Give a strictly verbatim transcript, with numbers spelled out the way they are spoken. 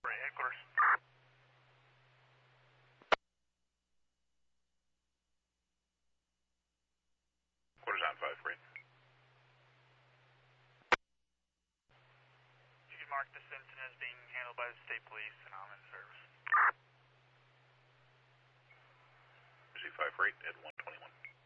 Right, headquarters. Quarters on five three. You can mark this incident as being handled by the state police, and I'm in service. Z five eight at one